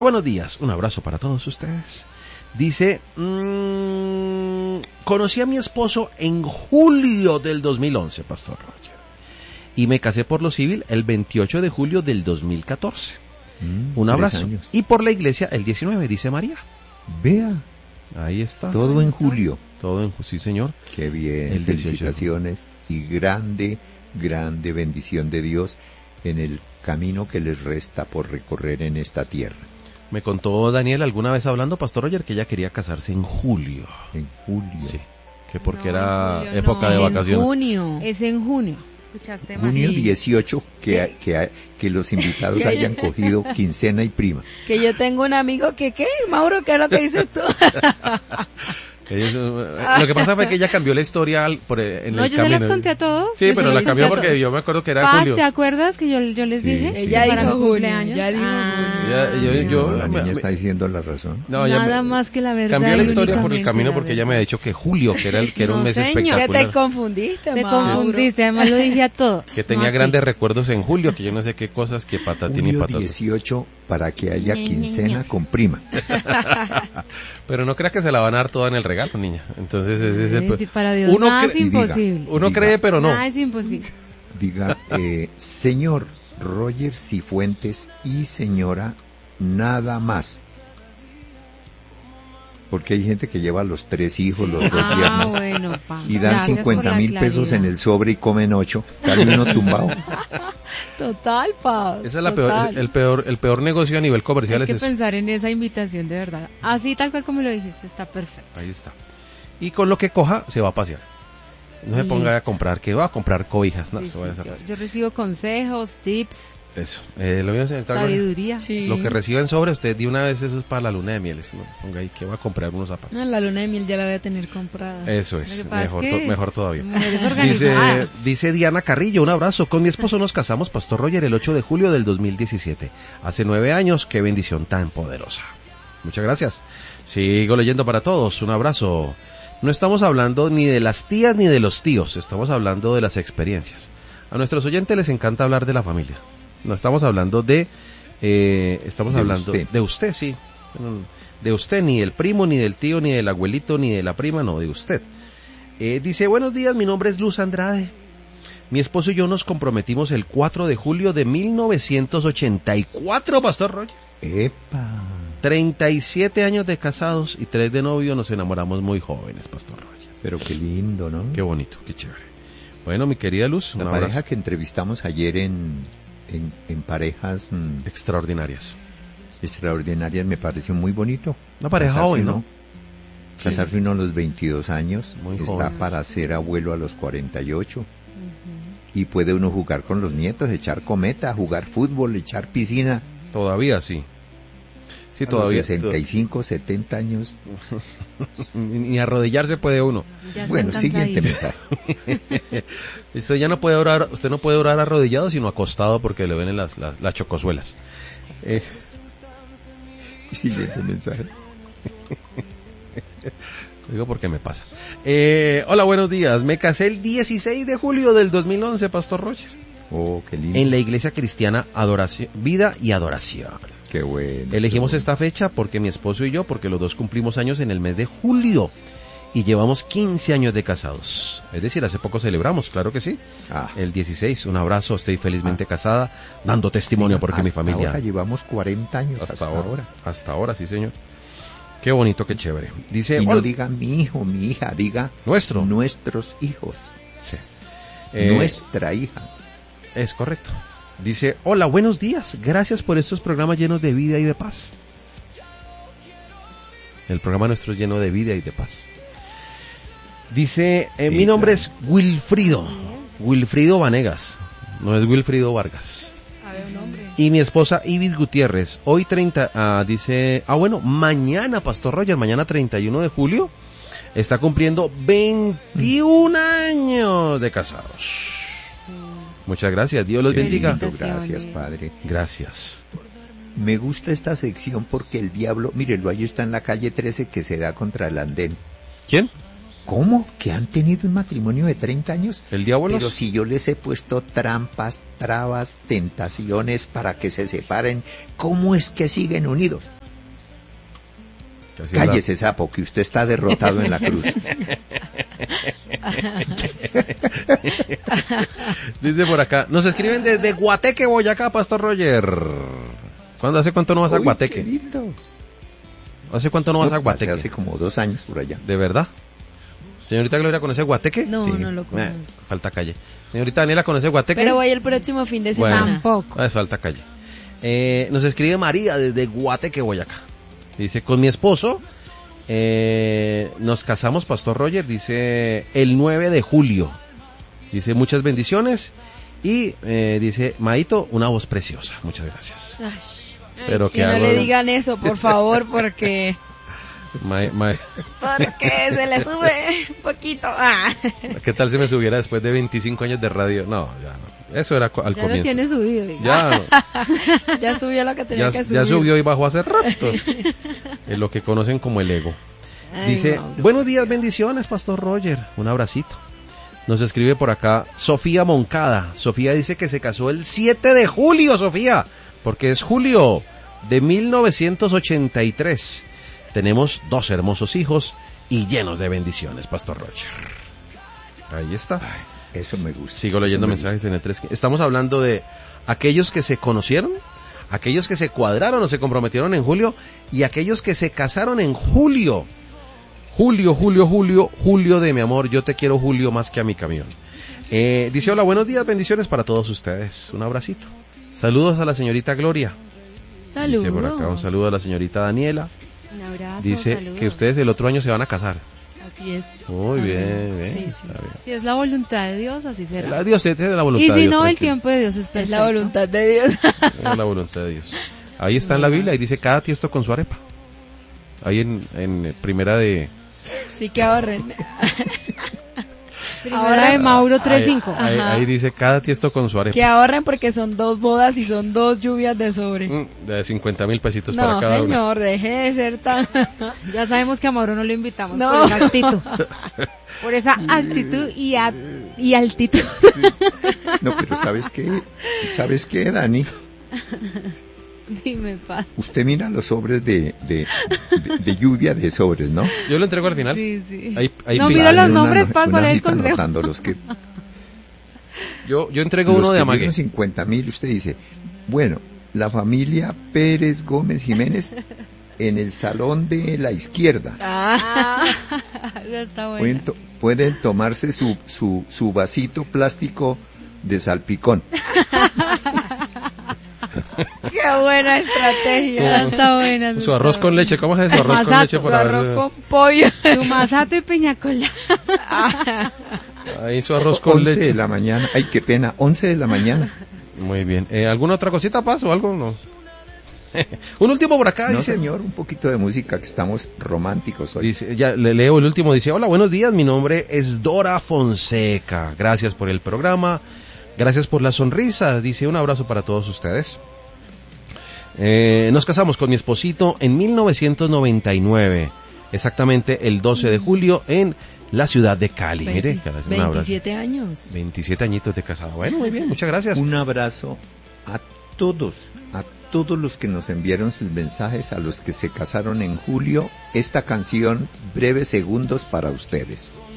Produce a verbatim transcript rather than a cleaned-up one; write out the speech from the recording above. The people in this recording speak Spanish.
Buenos días, un abrazo para todos ustedes. Dice, mmm, conocí a mi esposo en julio del dos mil once, Pastor Roger, y me casé por lo civil el veintiocho de julio del dos mil catorce. Mm, un abrazo. Años. Y por la iglesia el diecinueve, dice María. Vea. Ahí está. Todo en julio. Todo en sí, señor. Qué bien, el felicitaciones y grande, grande bendición de Dios en el camino que les resta por recorrer en esta tierra. Me contó Daniel alguna vez hablando, Pastor Roger, que ella quería casarse en julio. En julio. Sí, que porque no, era julio, época no. de vacaciones. En junio. Es en junio. ¿Escuchaste, María? Junio Sí. dieciocho, que, que, que los invitados hayan cogido quincena y prima. Que yo tengo un amigo que, ¿qué? Mauro, ¿qué es lo que dices tú? Lo que pasa fue que ella cambió la historia al, por, en no, el yo camino. se las conté a todos. Sí, yo pero la cambió porque yo me acuerdo que era Paz, julio. ¿te acuerdas que yo, yo les Sí, dije? sí. Ella Para dijo mi junio, cumpleaños. ella dijo Ah. Ya, yo, yo, No, la me, niña me, está diciendo la razón. No, ella Nada me, más que la verdad. cambió la historia por el camino únicamente porque la ella me ha dicho que julio, que era, el, que era No, un mes señor. Que espectacular. te confundiste, Te Mauro. confundiste, además lo dije a todos. Que tenía No, grandes recuerdos en julio, que yo no sé qué cosas, que patatín y Julio patata. dieciocho para que haya Ñe, quincena ñe, con prima. Pero no crea que se la van a dar toda en el regalo, niña. Entonces ese es el... Ay, para Dios, uno nada cre- es imposible. Uno Diga. cree, pero no. Nada es imposible. Diga, eh, señor Roger Cifuentes y señora nada más. Porque hay gente que lleva los tres hijos, los dos Ah, viernes, bueno, pa. y dan Gracias cincuenta por la mil pesos claridad. en el sobre y comen ocho, sale uno tumbado. Total, Pau. Ese es la peor, el peor, el peor negocio a nivel comercial Hay es que eso. pensar en esa invitación de verdad. Así tal cual como lo dijiste, está perfecto. Ahí está. Y con lo que coja, se va a pasear. No se Listo. ponga a comprar, que va a comprar cobijas. No, Sí, se sí, vaya a hacer yo, eso. yo recibo consejos, tips, Eso. Eh, lo mismo, señor Tagore. sabiduría. Sí. Lo que reciba en sobre, usted de una vez eso es para la luna de mieles. ¿No? Ponga ahí que va a comprar unos zapatos. No, la luna de miel ya la voy a tener comprada. Eso Lo es, que pasa mejor, es que to- mejor todavía. mujeres Dice, organizadas. dice Diana Carrillo, un abrazo. Con mi esposo nos casamos, Pastor Roger, el ocho de julio del dos mil diecisiete. Hace nueve años, qué bendición tan poderosa. Muchas gracias. Sigo leyendo para todos, un abrazo. No estamos hablando ni de las tías ni de los tíos, estamos hablando de las experiencias. A nuestros oyentes les encanta hablar de la familia. No estamos hablando de... Eh, estamos De hablando usted. de usted, sí. De usted, ni del primo, ni del tío, ni del abuelito, ni de la prima, no, de usted. Eh, dice, buenos días, mi nombre es Luz Andrade. Mi esposo y yo nos comprometimos el cuatro de julio de mil novecientos ochenta y cuatro, Pastor Roger. ¡Epa! treinta y siete años de casados y tres de novio, nos enamoramos muy jóvenes, Pastor Roger. Pero qué lindo, ¿no? Qué bonito, qué chévere. Bueno, mi querida Luz, un La abrazo. pareja que entrevistamos ayer en, en, en parejas mm, Extraordinarias. extraordinarias me pareció muy bonito. Una pareja Casarse joven, uno- ¿no? Sí. Casarse uno a los veintidós años, Muy está joven. para ser abuelo a los cuarenta y ocho. Y puede uno jugar con los nietos, echar cometa, jugar fútbol, echar piscina. Todavía sí. Sí, A todavía. los sesenta y cinco, setenta años. Ni, ni arrodillarse puede uno. Ya están Bueno, siguiente cansaditos. mensaje. Usted ya no puede orar, usted no puede orar arrodillado, sino acostado porque le ven las, las, las chocosuelas. Eh, Siguiente mensaje. digo porque me pasa. Eh, hola, buenos días. Me casé el dieciséis de julio del dos mil once, Pastor Roger, Oh, qué lindo. en la iglesia cristiana Adoración, Vida y Adoración. Qué bueno. Elegimos qué esta fecha porque mi esposo y yo, porque los dos cumplimos años en el mes de julio y llevamos quince años de casados. Es decir, hace poco celebramos, claro que sí. bueno. Ah, El dieciséis, un abrazo, estoy felizmente casada, dando testimonio porque mi hasta familia... ahora llevamos cuarenta años. Hasta, ahora, hasta ahora, sí señor. Qué bonito, qué chévere. Dice, Y no hola, diga mi hijo, mi hija, diga nuestro. nuestros hijos. Sí. Eh, Nuestra hija. Es correcto. Dice, hola, buenos días, gracias por estos programas llenos de vida y de paz. El programa nuestro es lleno de vida y de paz. Dice, eh, Sí, mi nombre claro. es Wilfrido, Wilfrido Vanegas, no es Wilfrido Vargas. A ver, un hombre. Y mi esposa Ibis Gutiérrez, hoy treinta, ah, dice, ah bueno, mañana, Pastor Roger, mañana treinta y uno de julio, está cumpliendo veintiún años de casados. Muchas gracias, Dios los Qué bendiga. lindo, Felicitaciones. gracias, Padre. Gracias. Me gusta esta sección porque el diablo, mírelo, ahí está en la calle trece que se da contra el andén. ¿Quién? ¿Cómo? ¿Que han tenido un matrimonio de treinta años? ¿El diablo? Pero si yo les he puesto trampas, trabas, tentaciones para que se separen, ¿cómo es que siguen unidos? Casi Cállese, sapo, que usted está derrotado en la cruz. Dice por acá, nos escriben desde Guateque, Boyacá, Pastor Roger. ¿Cuándo, hace cuánto no vas a Uy, Guateque? qué lindo. ¿Hace cuánto no vas a No, Guateque? Hace como dos años por allá. ¿De verdad? Señorita Gloria, ¿conoce Guateque? No, Sí. no lo conozco. Eh, falta calle. Señorita Daniela, ¿conoce Guateque? Pero voy el próximo fin de Bueno. semana. Tampoco. Ah, falta calle. Eh, nos escribe María desde Guateque, Boyacá. Dice, con mi esposo eh, nos casamos, Pastor Roger, dice, el nueve de julio. Dice, muchas bendiciones. Y eh, dice, Maito, una voz preciosa. Muchas gracias. Ay, Pero que que no hago... le digan eso, por favor, porque Ma- ma- porque se le sube un poquito. Ah. ¿Qué tal si me subiera después de veinticinco años de radio? No, ya no. Eso era co- al Ya lo comienzo. tiene subido. diga. Ya, Ya subió lo que tenía ya, que subir. ya subió y bajó hace rato. Es lo que conocen como el ego. Ay, Dice, Mauro. buenos días, bendiciones, Pastor Roger. Un abracito. Nos escribe por acá Sofía Moncada. Sofía dice que se casó el siete de julio, Sofía, porque es julio de mil novecientos ochenta y tres. Tenemos dos hermosos hijos y llenos de bendiciones, Pastor Roger. Ahí está. Ay, eso me gusta. Sigo leyendo Eso me mensajes en el tres. Estamos hablando de aquellos que se conocieron, aquellos que se cuadraron o se comprometieron en julio y aquellos que se casaron en julio. Julio, Julio, Julio, Julio de mi amor, yo te quiero Julio más que a mi camión. Eh, dice, hola, buenos días, bendiciones para todos ustedes. Un abracito. Saludos a la señorita Gloria. Saludos. Dice por acá un saludo a la señorita Daniela. Un abrazo, Dice saludos. que ustedes el otro año se van a casar. Así es. Muy bien, bien. Sí, sí. Está bien. Si es la voluntad de Dios, así El será. adiós es de la voluntad Y de si Dios. no, el tranquilo. tiempo de Dios es perfecto. Es la voluntad de Dios. Es la voluntad de Dios. Ahí está en la Biblia y dice cada tiesto con su arepa. Ahí en, en primera de... Sí que ahorren. Primera Ahora- de Mauro tres Ahí, cinco. ahí, Ajá. ahí dice cada tiesto con su arepa. Que ahorren porque son dos bodas y son dos lluvias de sobre. Mm, De cincuenta mil pesitos No, para cada una. señor, deje de ser tan... Ya sabemos que a Mauro no lo invitamos No. por esa actitud. Por esa actitud y, a- y altitud. No, pero ¿sabes qué? ¿Sabes qué, Dani? Dime, paz. Usted mira los sobres de, de, de, de lluvia de sobres, ¿no? Yo lo entrego al final. Sí, sí. Ahí- ahí no, pin- mira Hay los Una- nombres, Paz, una por el hojita consejo. anotando los que, Yo, yo entrego los uno de que amague. dieron cincuenta mil, usted dice, bueno, la familia Pérez Gómez Jiménez en el salón de la izquierda. Ah, Ah, ya está Pueden, bueno. to- pueden tomarse su, su, su vasito plástico de salpicón. qué buena estrategia. Ya está buena. Su arroz con leche. ¿Cómo es su arroz con Masato, leche? Su Por arroz haber- con pollo. Su masato y piña colada. Ahí su arroz con once leche. de la mañana. Ay, qué pena, once de la mañana. Muy bien. Eh, ¿Alguna otra cosita, Paz, o algo? No. Un último por acá. No, dice, señor, un poquito de música, que estamos románticos hoy. Dice, ya le leo el último, dice, hola, buenos días, mi nombre es Dora Fonseca, gracias por el programa, gracias por la sonrisa, dice, un abrazo para todos ustedes. Eh, nos casamos con mi esposito en mil novecientos noventa y nueve, exactamente el doce de julio en la ciudad de Cali. Mire, Veinte- un abrazo. veintisiete años. veintisiete añitos de casado. Bueno, muy bien, muchas gracias. Un abrazo a todos, a todos los que nos enviaron sus mensajes, a los que se casaron en julio. Esta canción, breves segundos para ustedes.